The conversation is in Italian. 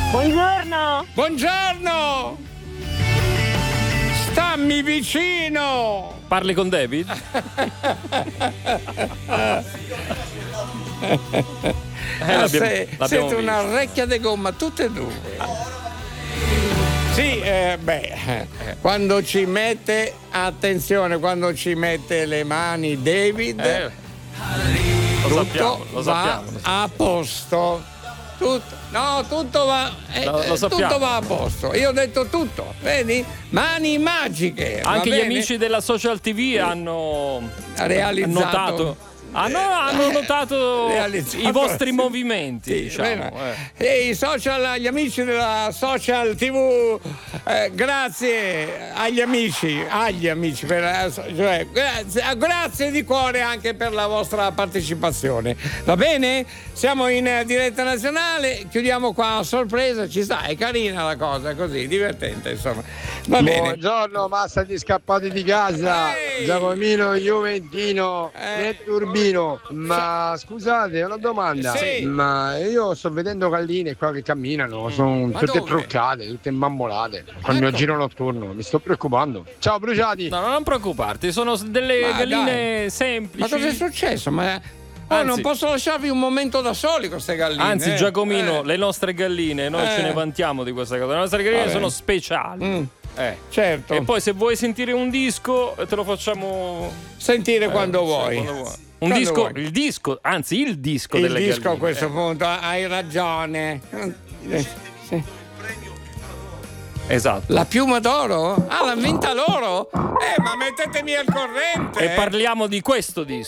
Buongiorno. Buongiorno. Stammi vicino. Parli con David? Siete una recchia di gomma, tutte e due. Sì, quando ci mette, attenzione, quando ci mette le mani David, tutto va a posto. Tutto va a posto. Io ho detto tutto, vedi? Mani magiche. Anche gli amici della Social TV hanno realizzato. Hanno notato i vostri movimenti, sì, diciamo. Gli amici della Social TV, grazie agli amici grazie di cuore anche per la vostra partecipazione. Va bene? Siamo in diretta nazionale, chiudiamo qua a sorpresa, ci sta, è carina la cosa, così, divertente, insomma. Va bene. Buongiorno, massa di scappati di casa, Giacomino Juventino, Turbino. Ma scusate, una domanda. Sì. Ma io sto vedendo galline qua che camminano, sono tutte truccate, tutte imbambolate. Con il mio giro notturno, mi sto preoccupando. Ciao bruciati. No, non preoccuparti, sono delle galline semplici. Ma cosa è successo? Non posso lasciarvi un momento da soli queste galline. Anzi, Giacomino, le nostre galline, noi ce ne vantiamo di questa cosa. Le nostre galline sono speciali. Certo. E poi se vuoi sentire un disco, te lo facciamo sentire quando vuoi. Il disco delle galline. Il disco a questo punto, hai ragione. Sì. Esatto. La piuma d'oro? Ah, l'ha vinta loro? Ma mettetemi al corrente. E parliamo di questo disco.